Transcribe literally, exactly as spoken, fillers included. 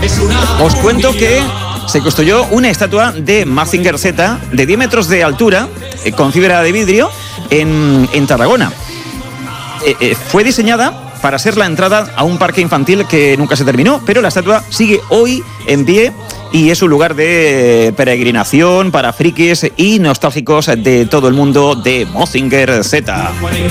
Os cuento que se construyó una estatua de Mazinger Z de diez metros de altura, eh, con fibra de vidrio, en, en Tarragona. Eh, eh, fue diseñada para ser la entrada a un parque infantil que nunca se terminó, pero la estatua sigue hoy en pie y es un lugar de peregrinación para frikis y nostálgicos de todo el mundo de Mazinger Z.